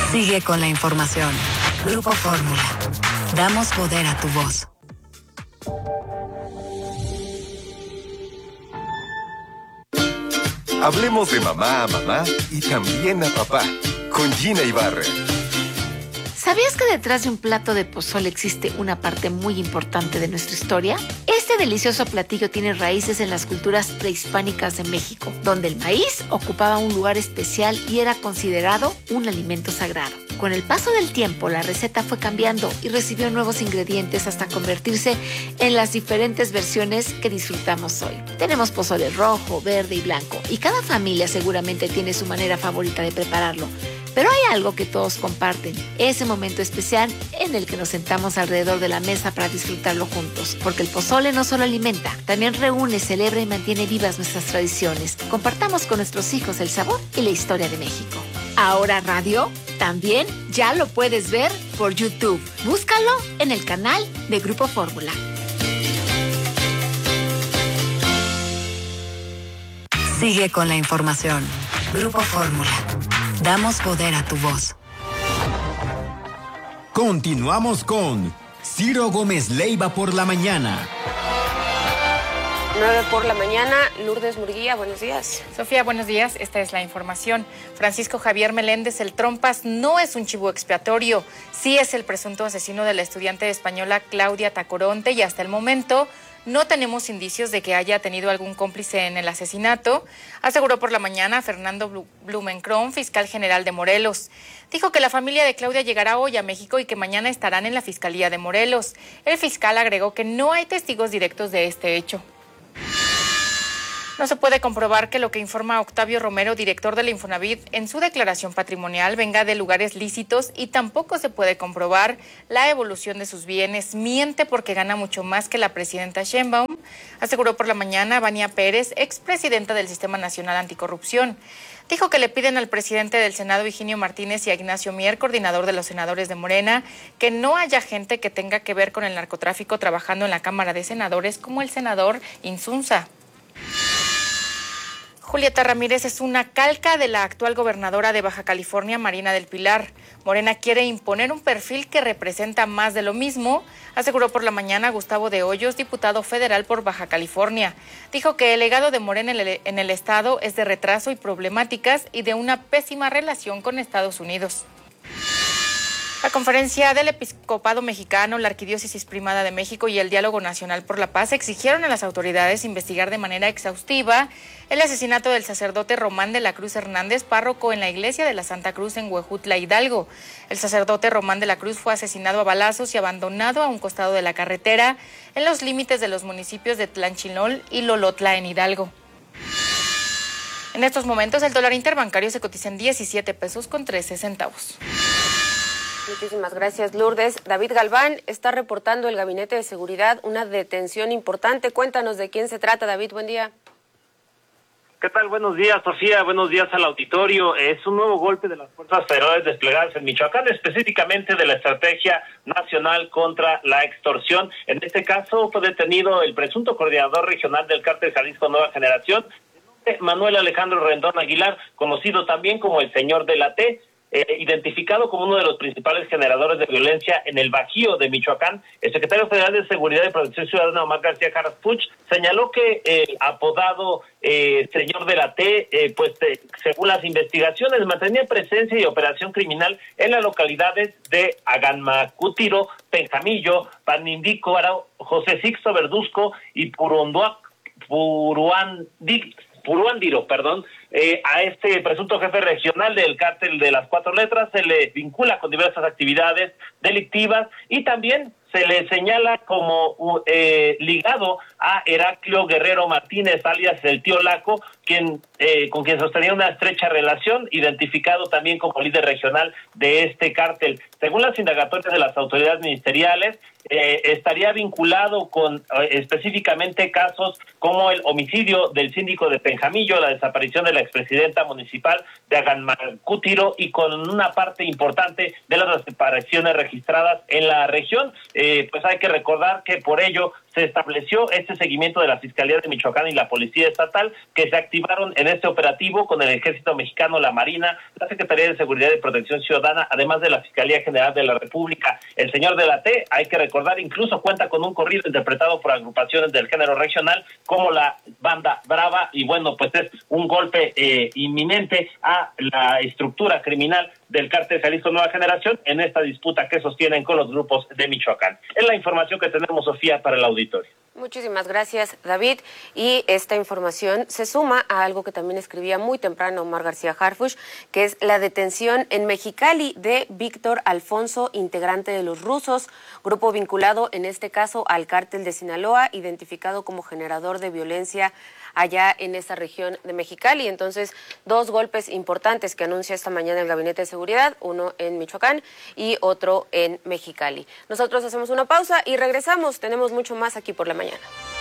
Sigue con la información. Grupo Fórmula. Damos poder a tu voz. Hablemos de mamá a mamá y también a papá, con Gina Ibarra. ¿Sabías que detrás de un plato de pozole existe una parte muy importante de nuestra historia? Este delicioso platillo tiene raíces en las culturas prehispánicas de México, donde el maíz ocupaba un lugar especial y era considerado un alimento sagrado. Con el paso del tiempo, la receta fue cambiando y recibió nuevos ingredientes hasta convertirse en las diferentes versiones que disfrutamos hoy. Tenemos pozole rojo, verde y blanco, y cada familia seguramente tiene su manera favorita de prepararlo. Pero hay algo que todos comparten, ese momento especial en el que nos sentamos alrededor de la mesa para disfrutarlo juntos. Porque el pozole no solo alimenta, también reúne, celebra y mantiene vivas nuestras tradiciones. Compartamos con nuestros hijos el sabor y la historia de México. Ahora Radio también ya lo puedes ver por YouTube. Búscalo en el canal de Grupo Fórmula. Sigue con la información. Grupo Fórmula. Damos poder a tu voz. Continuamos con Ciro Gómez Leiva por la mañana. 9 por la mañana, Lourdes Murguía, buenos días. Sofía, buenos días, esta es la información. Francisco Javier Meléndez, el Trompas, no es un chivo expiatorio, sí es el presunto asesino de la estudiante española Claudia Tacoronte y hasta el momento no tenemos indicios de que haya tenido algún cómplice en el asesinato, aseguró por la mañana Fernando Blumenkron, fiscal general de Morelos. Dijo que la familia de Claudia llegará hoy a México y que mañana estarán en la Fiscalía de Morelos. El fiscal agregó que no hay testigos directos de este hecho. No se puede comprobar que lo que informa Octavio Romero, director del Infonavit, en su declaración patrimonial venga de lugares lícitos y tampoco se puede comprobar la evolución de sus bienes. Miente porque gana mucho más que la presidenta Sheinbaum, aseguró por la mañana Vania Pérez, expresidenta del Sistema Nacional Anticorrupción. Dijo que le piden al presidente del Senado, Higinio Martínez, y a Ignacio Mier, coordinador de los senadores de Morena, que no haya gente que tenga que ver con el narcotráfico trabajando en la Cámara de Senadores, como el senador Insunza. Julieta Ramírez es una calca de la actual gobernadora de Baja California, Marina del Pilar. Morena quiere imponer un perfil que representa más de lo mismo, aseguró por la mañana Gustavo de Hoyos, diputado federal por Baja California. Dijo que el legado de Morena en el estado es de retraso y problemáticas y de una pésima relación con Estados Unidos. La Conferencia del Episcopado Mexicano, la Arquidiócesis Primada de México y el Diálogo Nacional por la Paz exigieron a las autoridades investigar de manera exhaustiva el asesinato del sacerdote Román de la Cruz Hernández, párroco en la Iglesia de la Santa Cruz en Huejutla, Hidalgo. El sacerdote Román de la Cruz fue asesinado a balazos y abandonado a un costado de la carretera en los límites de los municipios de Tlanchinol y Lolotla en Hidalgo. En estos momentos el dólar interbancario se cotiza en 17 pesos con 13 centavos. Muchísimas gracias, Lourdes. David Galván está reportando el Gabinete de Seguridad una detención importante. Cuéntanos de quién se trata, David. Buen día. ¿Qué tal? Buenos días, Sofía. Buenos días al auditorio. Es un nuevo golpe de las fuerzas federales desplegadas en Michoacán, específicamente de la Estrategia Nacional contra la Extorsión. En este caso fue detenido el presunto coordinador regional del Cártel Jalisco Nueva Generación, Manuel Alejandro Rendón Aguilar, conocido también como el Señor de la T. Identificado como uno de los principales generadores de violencia en el Bajío de Michoacán, el secretario federal de Seguridad y Protección Ciudadana, Omar García Jaras Puch, señaló que el apodado Señor de la T, según las investigaciones, mantenía presencia y operación criminal en las localidades de Aganmacútiro, Penjamillo, Panindícuaro, José Sixto Verduzco y Puruándiro. A este presunto jefe regional del cártel de las 4 letras se le vincula con diversas actividades delictivas y también se le señala como ligado a Heraclio Guerrero Martínez, alias el Tío Laco, con quien sostenía una estrecha relación, identificado también como líder regional de este cártel. Según las indagatorias de las autoridades ministeriales, estaría vinculado con específicamente casos como el homicidio del síndico de Penjamillo, la desaparición de la expresidenta municipal de Aganmacútiro y con una parte importante de las desapariciones registradas en la región. Pues hay que recordar que por ello se estableció este seguimiento de la Fiscalía de Michoacán y la Policía Estatal, que se activaron en este operativo con el Ejército Mexicano, la Marina, la Secretaría de Seguridad y Protección Ciudadana, además de la Fiscalía General de la República. El señor de la T, hay que recordar, incluso cuenta con un corrido interpretado por agrupaciones del género regional como la Banda Brava, y bueno, pues es un golpe inminente a la estructura criminal del Cártel Jalisco Nueva Generación en esta disputa que sostienen con los grupos de Michoacán. Es la información que tenemos, Sofía, para el auditorio. Muchísimas gracias, David. Y esta información se suma a algo que también escribía muy temprano Omar García Harfuch, que es la detención en Mexicali de Víctor Alfonso, integrante de Los Rusos, grupo vinculado en este caso al Cártel de Sinaloa, identificado como generador de violencia allá en esta región de Mexicali. Entonces, dos golpes importantes que anuncia esta mañana el Gabinete de Seguridad, uno en Michoacán y otro en Mexicali. Nosotros hacemos una pausa y regresamos. Tenemos mucho más aquí por la mañana.